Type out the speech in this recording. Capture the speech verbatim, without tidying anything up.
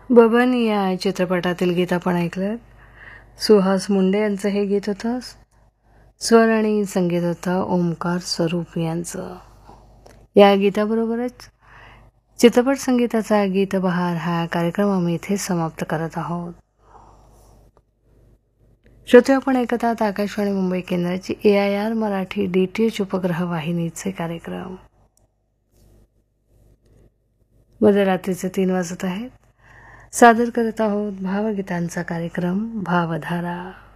बबन या चित्रपटातील गीत आपण ऐकलं. सुहास मुंडे यांचं हे गीत होतं. स्वर आणि संगीत होतं ओमकार स्वरूप यांचं. या गीताबरोबरच चित्रपट संगीताचा गीत बहार हा कार्यक्रम आम्ही इथे समाप्त करत आहोत. श्रोते, आपण ऐकत आहात आकाशवाणी मुंबई केंद्राची ए I R Marathi D T H उपग्रह वाहिनीचे कार्यक्रम. मध्यरात्रीचे तीन वाजत आहेत. सादर करत आहोत भावगीतांचा कार्यक्रम भावधारा.